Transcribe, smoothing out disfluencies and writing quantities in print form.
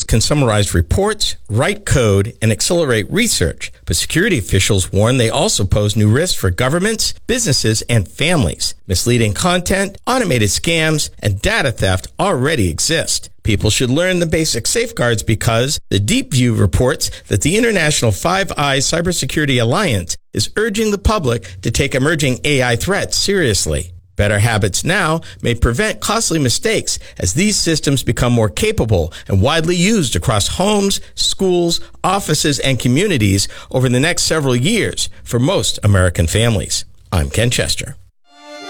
can summarize reports, write code, and accelerate research. But security officials warn they also pose new risks for governments, businesses, and families. Misleading content, automated scams, and data theft already exist. People should learn the basic safeguards because the Deep View reports that the International Five Eyes Cybersecurity Alliance is urging the public to take emerging AI threats seriously. Better habits now may prevent costly mistakes as these systems become more capable and widely used across homes, schools, offices, and communities over the next several years for most American families. I'm Ken Chester.